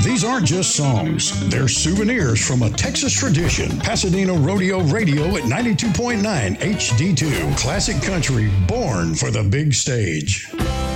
These aren't just songs, they're souvenirs from a Texas tradition. Pasadena Rodeo Radio at 92.9 HD2. Classic country born for the big stage.